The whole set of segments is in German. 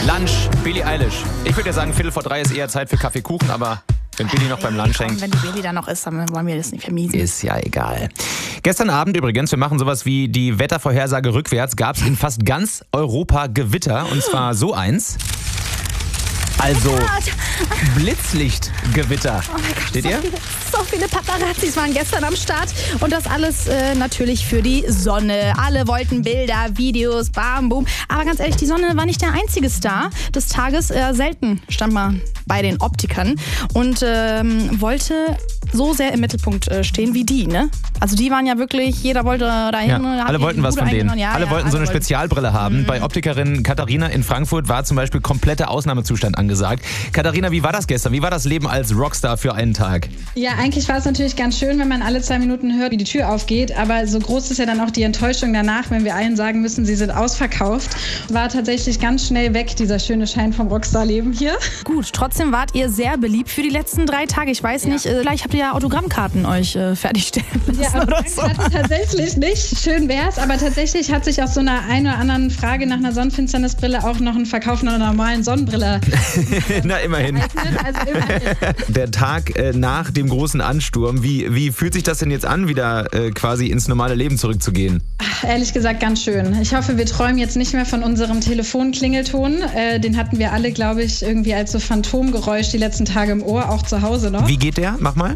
Lunch, Billie Eilish. Ich würde ja sagen, 2:45 ist eher Zeit für Kaffeekuchen, aber wenn Billie noch beim Lunch hängt. Wenn die Billie da noch ist, dann wollen wir das nicht vermiesen. Ist ja egal. Gestern Abend übrigens, wir machen sowas wie die Wettervorhersage rückwärts, gab es in fast ganz Europa Gewitter. Und zwar so eins. Also Blitzlichtgewitter. Oh mein Gott, Steht ihr? So viele Paparazzis waren gestern am Start und das alles natürlich für die Sonne. Alle wollten Bilder, Videos, bam, boom. Aber ganz ehrlich, die Sonne war nicht der einzige Star des Tages. Selten stand man bei den Optikern und wollte so sehr im Mittelpunkt stehen wie die, ne? Also die waren ja wirklich, jeder wollte dahin. Ja, alle wollten was von denen. Ja, alle wollten so eine Spezialbrille haben. Bei Optikerin Katharina in Frankfurt war zum Beispiel kompletter Ausnahmezustand angesagt. Katharina, wie war das gestern? Wie war das Leben als Rockstar für einen Tag? Ja, eigentlich war es natürlich ganz schön, wenn man alle 2 Minuten hört, wie die Tür aufgeht. Aber so groß ist ja dann auch die Enttäuschung danach, wenn wir allen sagen müssen, sie sind ausverkauft. War tatsächlich ganz schnell weg, dieser schöne Schein vom Rockstar-Leben hier. Gut, trotzdem wart ihr sehr beliebt für die letzten 3 Tage. Ich weiß nicht, vielleicht habt ihr ja Autogrammkarten euch fertigstellen lassen. Ja, aber so. Tatsächlich nicht. Schön wär's, aber tatsächlich hat sich aus so einer einen oder anderen Frage nach einer Sonnenfinsternisbrille auch noch ein Verkauf einer normalen Sonnenbrille. Na, immerhin. Also immerhin. Der Tag nach dem großen Ansturm, wie fühlt sich das denn jetzt an, wieder quasi ins normale Leben zurückzugehen? Ehrlich gesagt ganz schön. Ich hoffe, wir träumen jetzt nicht mehr von unserem Telefonklingelton. Den hatten wir alle, glaube ich, irgendwie als so Phantomgeräusch die letzten Tage im Ohr, auch zu Hause noch. Wie geht der? Mach mal.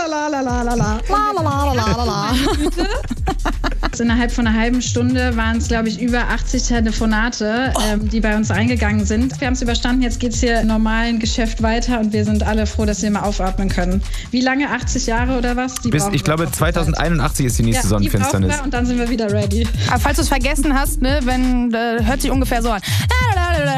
Innerhalb von einer halben Stunde waren es, glaube ich, über 80 Telefonate, die bei uns eingegangen sind. Wir haben es überstanden, jetzt geht es hier im normalen Geschäft weiter und wir sind alle froh, dass wir mal aufatmen können. Wie lange? 80 Jahre oder was? Ich glaube, 2081 ist die nächste Sonnenfinsternis. Und dann sind wir wieder ready. Aber falls du es vergessen hast, ne, hört sich ungefähr so an.